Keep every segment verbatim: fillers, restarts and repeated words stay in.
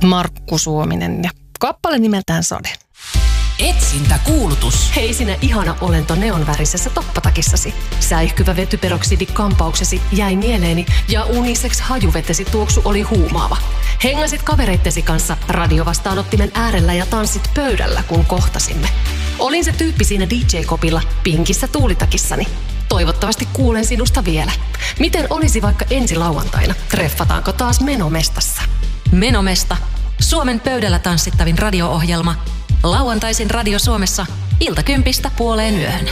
Markku Suominen ja kappale nimeltään Sade. Etsintäkuulutus. Hei sinä ihana olento neonvärisessä toppatakissasi. Säihkyvä vetyperoksidi kampauksesi jäi mieleeni ja unisex hajuvetesi tuoksu oli huumaava. Hengasit kavereittesi kanssa radiovastaanottimen äärellä ja tanssit pöydällä, kun kohtasimme. Olin se tyyppi siinä D J-kopilla pinkissä tuulitakissani. Toivottavasti kuulen sinusta vielä. Miten olisi vaikka ensi lauantaina? Treffataanko taas Menomestassa? Menomesta. Suomen pöydällä tanssittavin radio-ohjelma. Lauantaisin Radio Suomessa iltakympistä puoleen yöhön.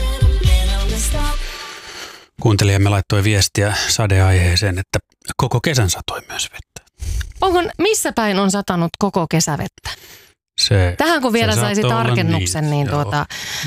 Kuuntelijamme laittoi viestiä sadeaiheeseen, että koko kesän satoi myös vettä. Onko, missä päin on satanut koko kesävettä? Se, Tähän kun vielä saisi tarkennuksen, niin, niin tuota,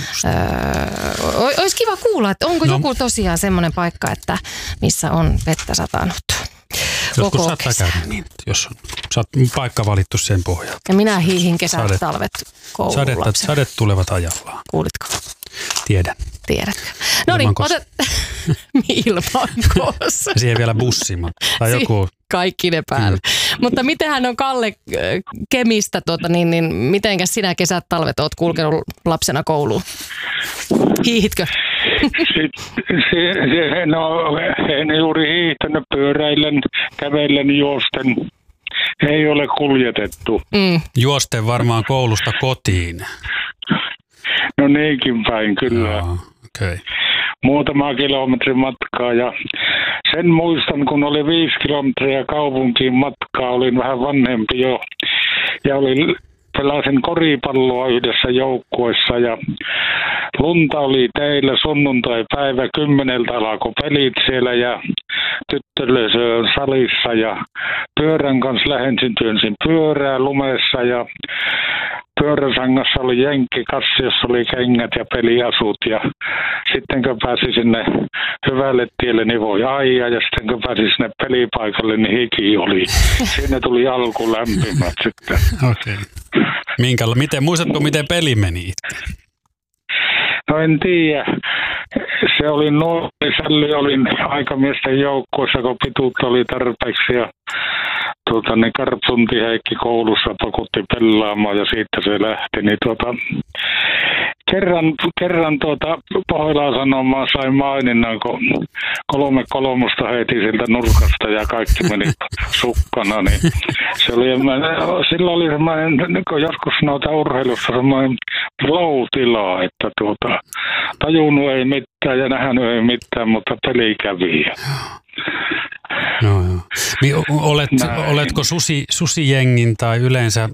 öö, olisi kiva kuulla, että onko no. joku tosiaan semmoinen paikka, että missä on vettä satanut. Joskus saattaa käydä niin, jos on sat, paikka valittu sen pohjalta. Ja minä hiihin kesät, Sadet, talvet koululapsena. Sadet tulevat ajallaan. Kuulitko? Tiedän. Tiedätkö? No niin, otet... Ilman koossa. Siihen vielä bussimat. Tai joku... Kaikki ne päällä. Mm. Mutta mitenhän on Kalle Kemistä, tuota, niin, niin mitenkäs sinä kesät, talvet oot kulkenut lapsena kouluun? Hiihitkö? Se, se, no en juuri hiihtänyt, pyöräillen, kävellen, juosten. Ei ole kuljetettu. Mm. Juosten varmaan koulusta kotiin. No niinkin päin, kyllä. Joo, okay. Muutama kilometrin matkaa ja sen muistan, kun oli viisi kilometriä kaupunkiin matkaa, olin vähän vanhempi jo ja olin, pelasin koripalloa yhdessä joukkueessa ja lunta oli teillä sunnuntai-päivä, kymmeneltä alkoi pelit siellä ja tyttölösö salissa ja pyörän kanssa lähensin, työnsin pyörää lumessa ja pyöräsangassa oli jenkkikassi, jossa oli kengät ja peliasut ja sitten kun pääsi sinne hyvälle tielle, niin voi aijaa ja sitten kun pääsi sinne pelipaikalle, niin hiki oli. Siinä tuli alku lämpimät sitten. Okei. Okay. Miten, muistatko, miten peli meni? No en tiedä. Se oli nuori, sälli olin aikamiesten joukkueessa, kun pituutta oli tarpeeksi ja tuota, niin Karpsunti Heikki koulussa pakotti pelaamaan ja siitä se lähti. Niin tuota, kerran kerran tuota, Pohjolaan Sanomaan sai maininnan, kun kolme kolmosta heitin siltä nurkasta ja kaikki meni sukkana. Niin se oli, silloin oli semmoinen, kun joskus noita urheilussa semmoinen flow-tila, että tuota, tajunnut ei mitään ja nähnyt ei mitään, mutta peli kävi. No, joo. Niin, olet, oletko susi, susijengin tai yleensä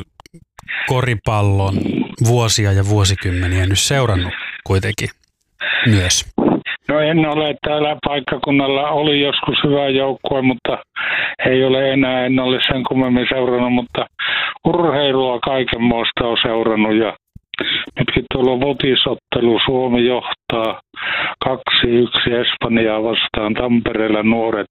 koripallon vuosia ja vuosikymmeniä nyt seurannut kuitenkin myös? No en ole täällä paikkakunnalla, oli joskus hyvä joukkue, mutta ei ole enää, en ole sen kummemmin seurannut, mutta urheilua kaikenmoista on seurannut ja nytkin tuolla votisottelu, Suomi johtaa kaksi yksi Espanjaa vastaan Tampereella nuoret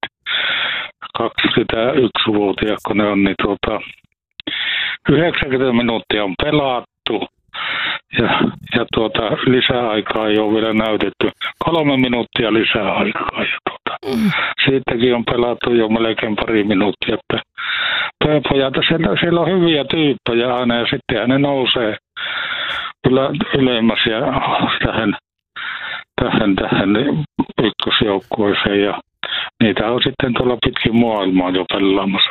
kaksikymmentäyksivuotiaat, kun ne on, niin tuota, yhdeksänkymmentä minuuttia on pelattu ja, ja tuota, lisäaikaa ei ole vielä näytetty. Kolme minuuttia lisäaikaa ja tuota, mm. siitäkin on pelattu jo melkein pari minuuttia, että pojat, siellä, siellä on hyviä tyyppejä aina ja sittenhän ne nousee kyllä ylemmäs ja tähän, tähän, tähän ykkösjoukkueeseen ja niitä on sitten tuolla pitkin maailmaa jo pelaamassa.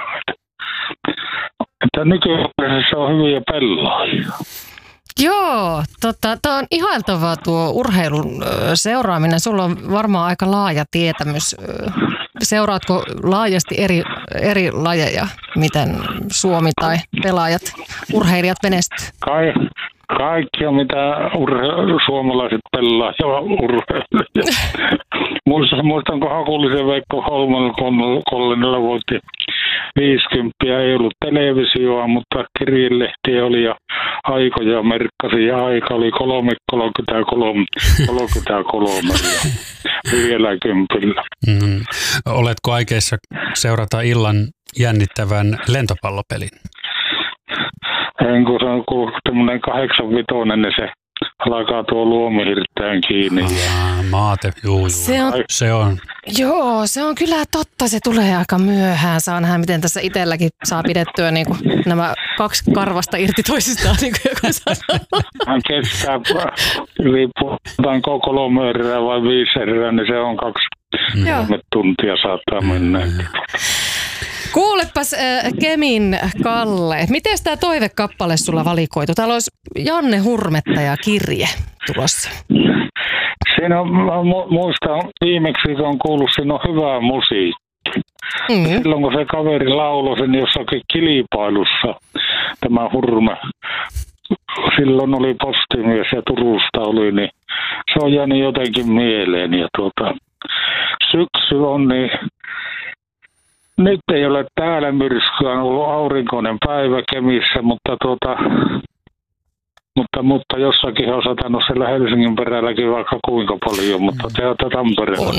Että nykyään on hyviä pelaajia. Joo, tota, tämä on ihailtavaa tuo urheilun seuraaminen. Sulla on varmaan aika laaja tietämys. Seuraatko laajasti eri, eri lajeja, miten Suomi tai pelaajat, urheilijat menestyy? Kai, kaikkia, mitä urhe- suomalaiset pelaa ja urheilijat. Muistan, muistanko Hakulisen Veikko Holman Kollenilla voitti viisikymmentä, ei ollut televisioa, mutta kirjelehtiä oli ja aikoja merkkasi ja aika oli kolme kolmekymmentäkolme, kolmekymmentäkolme ja vielä kympillä. Mm. Oletko aikeissa seurata illan jännittävän lentopallopelin? En kun se on tämmöinen kahdeksanvitoinen, niin se alkaa tuo luomihirttään kiinni. Aa, maate, juu, juu. Se on, se on. Joo, se on kyllä totta. Se tulee aika myöhään. Saa nähdä, miten tässä itselläkin saa pidettyä niin kuin nämä kaksi karvasta irti toisistaan, niin kuin joku sanoo. Hän kestää, riipputaan kolme erää vai viisi erää, niin se on kaksi kolme tuntia saattaa mennä. Kuulepas äh, Kemin Kalle, miten tämä toivekappale sulla valikoitu? Täällä olisi Janne Hurmettaja kirje tulossa. Siinä on, mä muistan viimeksi, kun on kuullut, siinä on hyvää musiikki. Mm-hmm. Silloin kun se kaveri lauloi sen jossakin kilpailussa, tämä Hurme, silloin oli postimies ja Turusta oli, niin se on jäänyt jotenkin mieleen. Ja tuota, syksy on, niin nyt ei ole täällä myrskyä, on ollut aurinkoinen päivä Kemissä, mutta, tuota, mutta, mutta jossakin on satanut siellä Helsingin perälläkin vaikka kuinka paljon, mutta te olette Tampereella.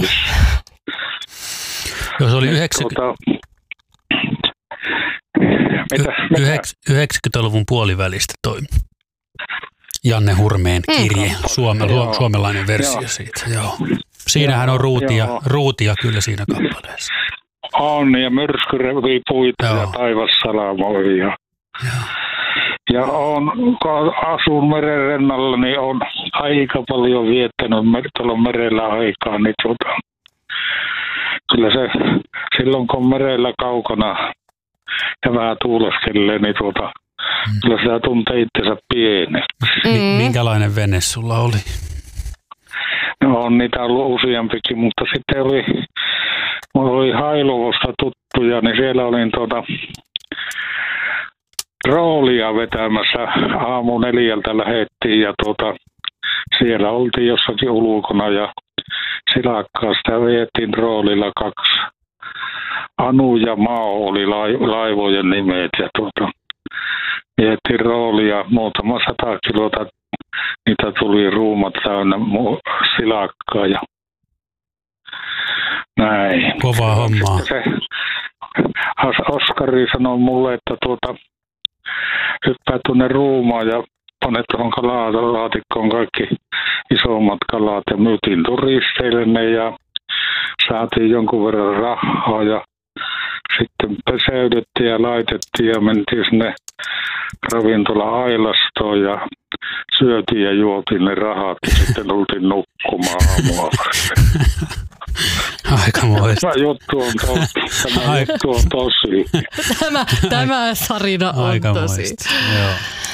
Joo, se oli yhdeksänkymmentä... Tuota, mitä, mitä? yhdeksänkymmentäluvun puolivälistä toi Janne Hurmeen kirje, mm. Suome, joo, suomalainen versio joo. siitä. Joo. Siinähän joo, on ruutia, ruutia kyllä siinä kappaleessa. On, ja myrsky revii puita joo. ja taivas salamoi. Ja, ja on, kun asun meren rennalla, niin on aika paljon viettänyt tuolla merellä aikaa. Niin tuota, kyllä se silloin, kun on merellä kaukana ja vähän tuuleskelee, niin tuota, mm. kyllä sitä tuntee itsensä pieneksi. Mm. Minkälainen vene sulla oli? No on niitä ollut useampikin, mutta sitten oli... Mulla oli Hailuvosta tuttuja, niin siellä olin tuota roolia vetämässä. Aamu neljältä lähettiin ja tuota, siellä oltiin jossakin ulkona ja silakkaa sitä vietiin roolilla kaksi. Anu ja Mao oli laivojen nimet ja tuota, vietiin roolia muutama sata kilota. Niitä tuli ruumat täynnä silakkaa ja näin. Kovaa hommaa. Se, Oskari sanoi mulle, että tuota, hyppää tuonne ruumaan ja pane tuohon kalalaatikkoon kaikki isommat kalat ja myytiin turisteille ne ja saatiin jonkun verran rahaa ja sitten peseydyttiin ja laitettiin ja mentiin sinne ravintola Ailastoon ja syötiin ja juotiin ne rahat ja sitten tultiin nukkumaan aamua. Aikamoista. Tämä juttu on tosi. Tämä juttu on tosi. Tämä, tämä sarina on tosi. Joo.